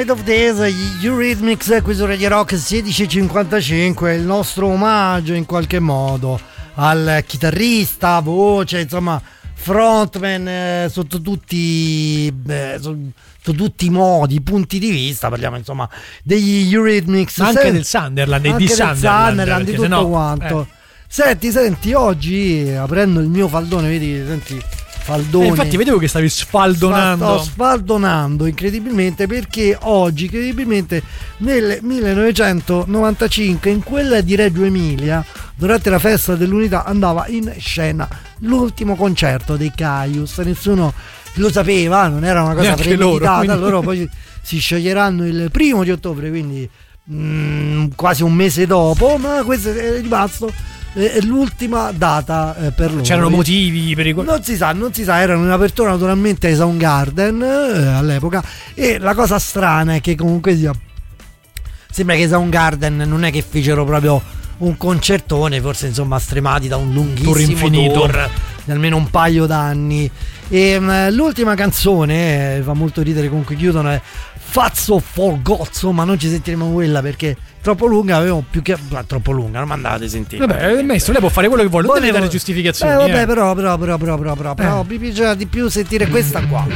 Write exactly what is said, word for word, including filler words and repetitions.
Of Days, Eurythmics, qui su Radio Rock sedici e cinquantacinque, il nostro omaggio in qualche modo al chitarrista, voce, insomma frontman eh, sotto tutti eh, sotto tutti i modi, punti di vista. Parliamo insomma degli Eurythmics, anche senti, del Sunderland e anche di del Sunderland, Sunderland, di tutto no, quanto. eh. Senti, senti, oggi aprendo il mio faldone, vedi, senti, faldone. Eh, infatti vedevo che stavi sfaldonando. Sto sfaldonando incredibilmente, perché oggi, incredibilmente, nel millenovecentonovantacinque, in quella di Reggio Emilia, durante la festa dell'unità, andava in scena l'ultimo concerto dei Caius. Nessuno lo sapeva, non era una cosa neanche premeditata. loro, quindi... loro poi si scioglieranno il primo di ottobre, quindi mm, quasi un mese dopo, ma questo è rimasto è l'ultima data eh, per loro. C'erano motivi per i... non si sa, non si sa, erano in apertura naturalmente ai Soundgarden eh, all'epoca, e la cosa strana è che comunque sia, sembra che i Soundgarden non è che fecero proprio un concertone, forse insomma stremati da un lunghissimo tour infinito tour di almeno un paio d'anni. E um, l'ultima canzone eh, fa molto ridere, comunque chiudono, è Fazzo Forgozzo, ma non ci sentiremo quella perché troppo lunga, avevo più che ah, troppo lunga, non mandate a sentire. Vabbè, il maestro, lei può fare quello che vuole, non deve dare Volevo... giustificazioni. Eh, vabbè, eh. però, però, però, però, però, però, Eh. però mi piaceva di più sentire questa qua.